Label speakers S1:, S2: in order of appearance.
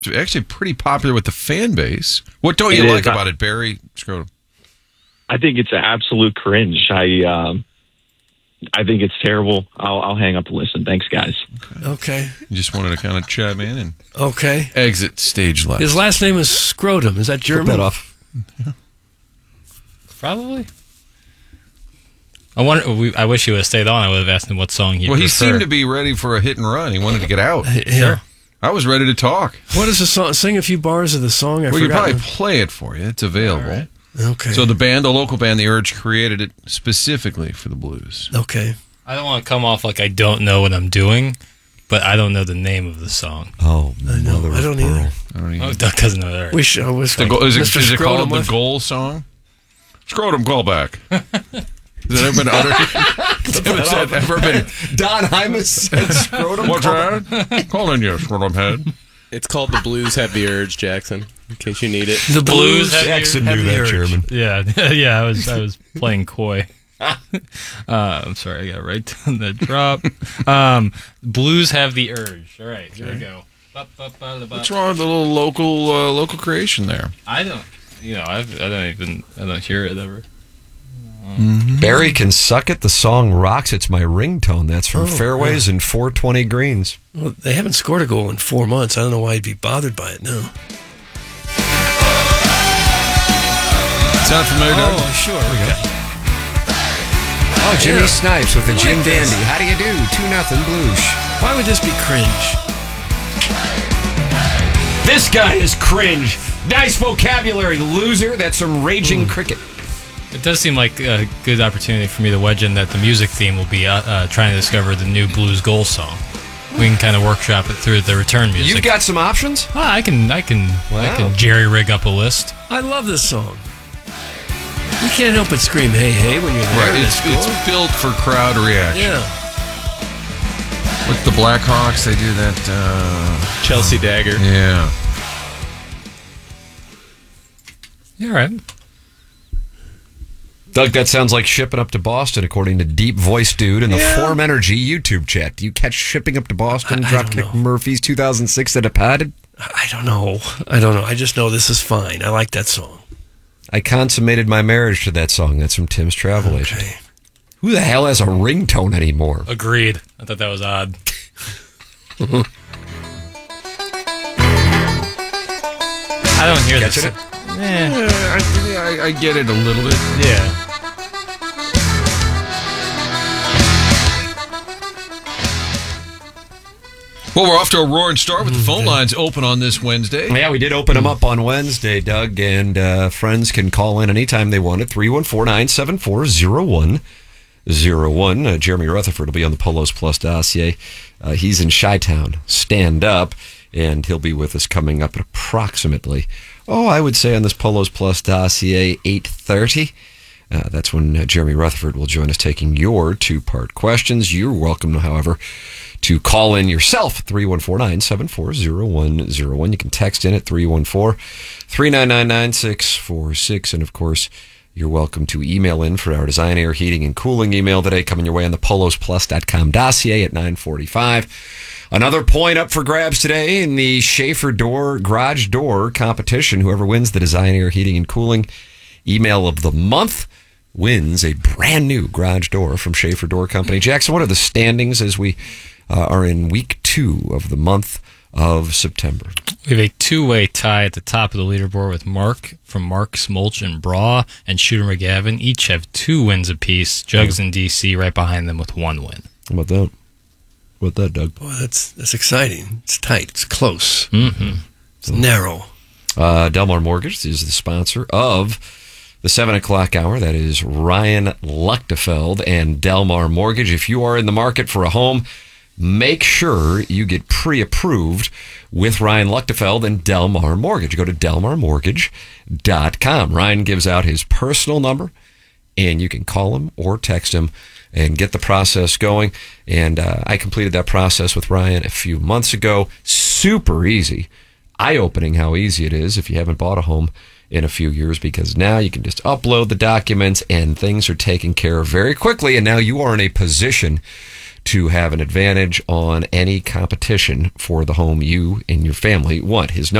S1: actually pretty popular with the fan base. What don't you like about it, Barry Scrotum?
S2: I think it's an absolute cringe. I think it's terrible. I'll hang up and listen. Thanks, guys.
S3: Okay.
S1: You just wanted to kind of chime in and exit stage left.
S3: His last name is Scrotum. Is that German?
S4: Put that off.
S5: Yeah. Probably. I wish he would have stayed on. I would have asked him what song he preferred.
S1: He seemed to be ready for a hit and run. He wanted to get out.
S3: Sure.
S1: I was ready to talk.
S3: What is the song? Sing a few bars of the song.
S1: You probably play it for you. It's available.
S3: Right. Okay.
S1: So the local band, The Urge, created it specifically for the blues.
S3: Okay.
S5: I don't want to come off like I don't know what I'm doing, but I don't know the name of the song.
S4: Oh,
S3: I know. I don't either.
S5: Oh, Doug doesn't know that.
S3: Is it
S1: called the Goal Song? Scrotum callback. Has that ever been?
S4: Don Hymas said Scrotum.
S1: What's that? Call in your Scrotum head.
S6: It's called The Blues Have the Urge, Jackson, in case you need it.
S3: The Blues
S4: Jackson knew that, Chairman.
S5: Yeah, I was playing coy. I'm sorry, I got right down that drop. Blues Have the Urge. All right, here we go.
S1: What's wrong with the little local creation there?
S5: I don't hear it ever.
S4: Barry Can Suck It. The song rocks. It's my ringtone. That's from Fairways and 420 Greens.
S3: Well, they haven't scored a goal in 4 months. I don't know why you'd be bothered by it now.
S1: Sound familiar, Doug?
S3: Oh, sure. Okay.
S4: Oh, Jimmy Snipes with the Jim Dandy. How do you do? 2-0 Blues.
S3: Why would this be cringe?
S4: This guy is cringe. Nice vocabulary, loser. That's some raging cricket.
S5: It does seem like a good opportunity for me to wedge in that the music theme will be trying to discover the new Blues Goal song. We can kind of workshop it through the return music.
S4: You've got some options?
S5: I can jerry rig up a list.
S3: I love this song. You can't help but scream, hey, hey, when you're there.
S1: Right, it's built for crowd reaction.
S3: Yeah.
S1: With the Blackhawks, they do that.
S6: Chelsea Dagger.
S1: Yeah.
S5: Yeah, all right.
S4: Doug, that sounds like shipping up to Boston, according to Deep Voice Dude in the Form Energy YouTube chat. Do you catch Shipping Up to Boston, Dropkick Murphys 2006 that departed?
S3: I don't know. I just know this is fine. I like that song.
S4: I consummated my marriage to that song. That's from Tim's Travel Agent. Who the hell has a ringtone anymore?
S5: Agreed. I thought that was odd. I don't hear this.
S4: It?
S1: I get it a little bit.
S5: Yeah.
S1: Well, we're off to a roaring start with the phone lines open on this Wednesday.
S4: Yeah, we did open them up on Wednesday, Doug, and friends can call in anytime they want at 314-974-0101. Jeremy Rutherford will be on the Polos Plus dossier. He's in Chi-Town, stand up, and he'll be with us coming up at approximately, I would say on this Polos Plus dossier, 8:30. That's when Jeremy Rutherford will join us taking your two-part questions. You're welcome, however, to call in yourself, 314-974-0101. You can text in at 314-399-9646. And, of course, you're welcome to email in for our Design, Air, Heating, and Cooling email today, coming your way on the polosplus.com dossier at 9:45. Another point up for grabs today in the Schaefer garage door competition. Whoever wins the Design, Air, Heating, and Cooling email of the month wins a brand new garage door from Schaefer Door Company. Jackson, what are the standings as we are in week 2 of the month of September?
S5: We have a 2-way tie at the top of the leaderboard with Mark from Mark's Mulch and Bra and Shooter McGavin. Each have 2 wins apiece. Jugs and DC right behind them with 1 win.
S4: How about that? What that, Doug?
S3: Boy, that's exciting. It's tight. It's close.
S5: Mm-hmm.
S3: It's narrow.
S4: Delmar Mortgage is the sponsor of the 7 o'clock hour. That is Ryan Luchtefeld and Delmar Mortgage. If you are in the market for a home, make sure you get pre-approved with Ryan Luchtefeld and Delmar Mortgage. Go to delmarmortgage.com. Ryan gives out his personal number, and you can call him or text him and get the process going. And I completed that process with Ryan a few months ago. Super easy. Eye-opening how easy it is if you haven't bought a home in a few years, because now you can just upload the documents and things are taken care of very quickly. And now you are in a position to have an advantage on any competition for the home you and your family want. His